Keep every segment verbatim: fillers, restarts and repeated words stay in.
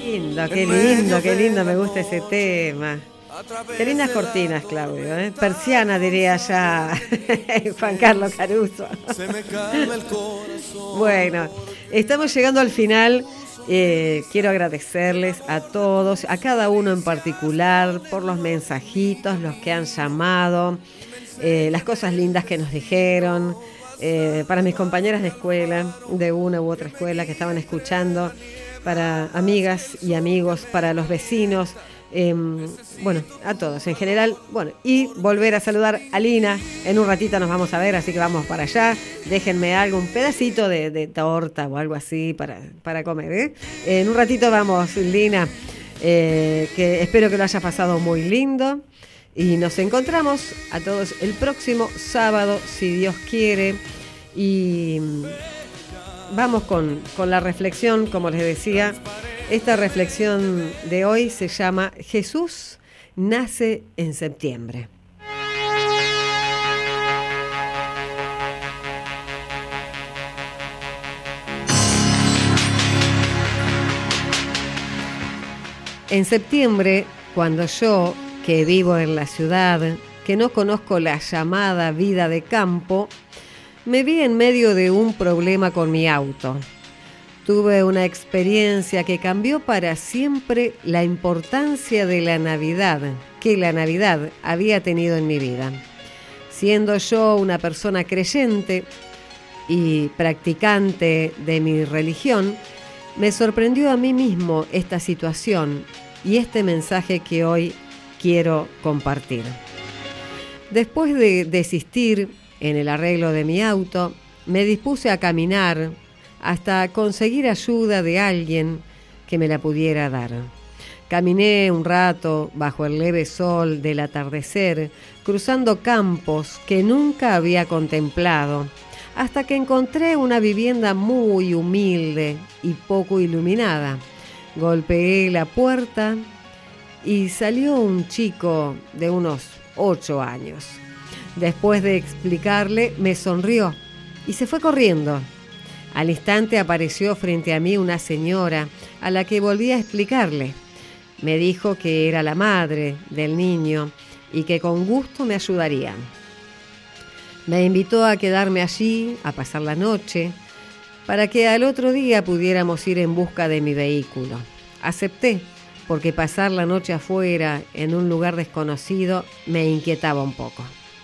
Lindo, qué lindo, qué lindo, me gusta ese tema. Qué lindas cortinas, Claudio, ¿eh? Persiana, diría ya Juan Carlos Caruso. Bueno, estamos llegando al final. Eh, quiero agradecerles a todos, a cada uno en particular, por los mensajitos, los que han llamado, eh, las cosas lindas que nos dijeron, eh, para mis compañeras de escuela, de una u otra escuela que estaban escuchando, para amigas y amigos, para los vecinos, eh, bueno, a todos en general. Bueno, y volver a saludar a Lina. En un ratito nos vamos a ver, así que vamos para allá. Déjenme algo, un pedacito de, de torta o algo así para, para comer, ¿eh? En un ratito vamos, Lina, eh, que espero que lo hayas pasado muy lindo. Y nos encontramos a todos el próximo sábado, si Dios quiere. Y vamos con, con la reflexión, como les decía. Esta reflexión de hoy se llama Jesús nace en septiembre. En septiembre, cuando yo, que vivo en la ciudad, que no conozco la llamada vida de campo, me vi en medio de un problema con mi auto. Tuve una experiencia que cambió para siempre la importancia de la Navidad, que la Navidad había tenido en mi vida. Siendo yo una persona creyente y practicante de mi religión, me sorprendió a mí mismo esta situación y este mensaje que hoy quiero compartir. Después de desistir en el arreglo de mi auto, me dispuse a caminar hasta conseguir ayuda de alguien que me la pudiera dar. Caminé un rato bajo el leve sol del atardecer, cruzando campos que nunca había contemplado, hasta que encontré una vivienda muy humilde y poco iluminada. Golpeé la puerta y salió un chico de unos ocho años. Después de explicarle, me sonrió y se fue corriendo. Al instante apareció frente a mí una señora a la que volví a explicarle. Me dijo que era la madre del niño y que con gusto me ayudaría. Me invitó a quedarme allí, a pasar la noche, para que al otro día pudiéramos ir en busca de mi vehículo. Acepté, porque pasar la noche afuera en un lugar desconocido me inquietaba un poco.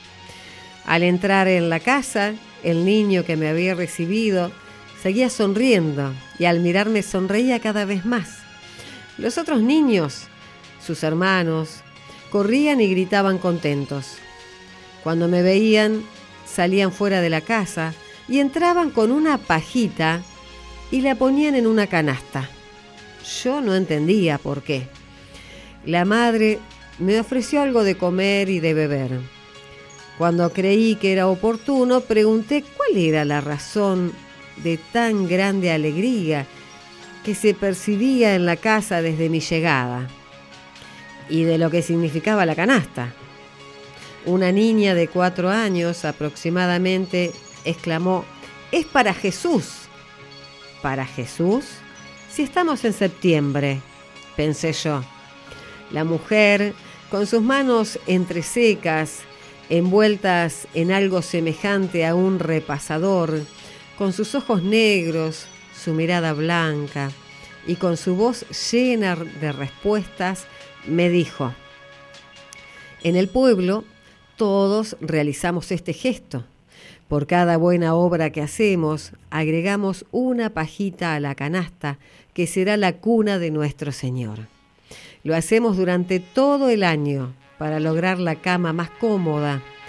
Al entrar en la casa, el niño que me había recibido seguía sonriendo y al mirarme sonreía cada vez más. Los otros niños, sus hermanos, corrían y gritaban contentos. Cuando me veían, salían fuera de la casa y entraban con una pajita y la ponían en una canasta. Yo no entendía por qué. La madre me ofreció algo de comer y de beber. Cuando creí que era oportuno, pregunté cuál era la razón de tan grande alegría que se percibía en la casa desde mi llegada y de lo que significaba la canasta. Una niña de cuatro años aproximadamente exclamó: «¡Es para Jesús!». ¿Para Jesús? Si estamos en septiembre, pensé yo. La mujer, con sus manos entresecas, envueltas en algo semejante a un repasador, con sus ojos negros, su mirada blanca y con su voz llena de respuestas, me dijo: «En el pueblo todos realizamos este gesto. Por cada buena obra que hacemos, agregamos una pajita a la canasta que será la cuna de nuestro Señor. Lo hacemos durante todo el año para lograr la cama más cómoda